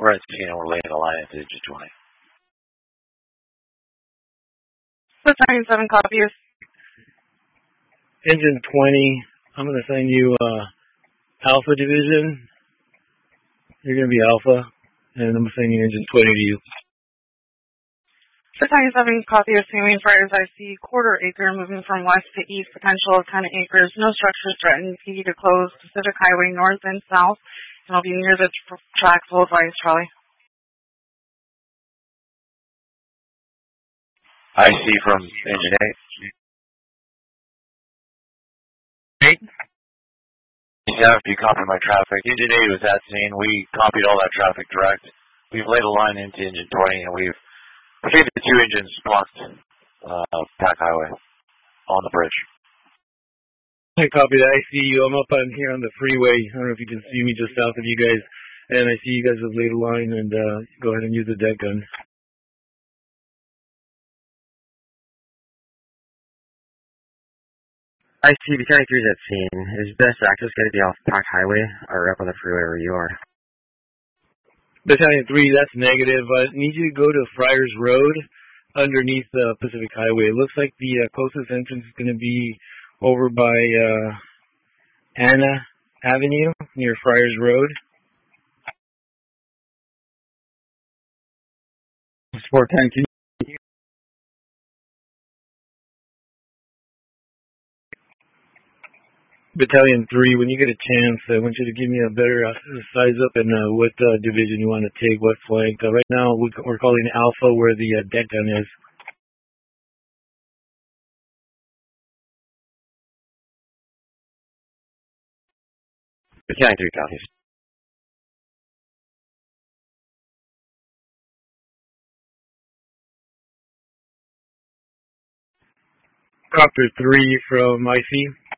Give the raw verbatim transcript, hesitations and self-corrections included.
We're at Tina, we're laying a line into Engine twenty. Battalion seven copies. Engine twenty, I'm going to send you uh, Alpha Division. You're going to be Alpha, and I'm sending Engine twenty to you. Battalion seven copy of Saline Fires. I see quarter acre moving from west to east, potential of ten acres. No structures threatened. P D to close Pacific Highway north and south. And I'll be near the tr- track. Full advice, Charlie. I see from Engine eight. Eight? Yeah, if you copy my traffic. Engine eight was at scene. We copied all that traffic direct. We've laid a line into Engine twenty, and we've between the two engines blocked uh, Pack Highway on the bridge. I copy that. I see you. I'm up on here on the freeway. I don't know if you can see me just south of you guys. And I see you guys have laid a line, and uh, go ahead and use the deck gun. I see Battalion three is at scene. Is best access going to be off Pack Highway or up on the freeway where you are? Battalion three, that's negative. I need you to go to Friars Road underneath the Pacific Highway. It looks like the uh, closest entrance is going to be over by uh, Anna Avenue near Friars Road. Sport ten, can you? Battalion three, when you get a chance, I want you to give me a better uh, size up and uh, what uh, division you want to take, what flank. Uh, right now, we, we're calling Alpha where the uh, deck gun is. Battalion three copies. Copter three from I C.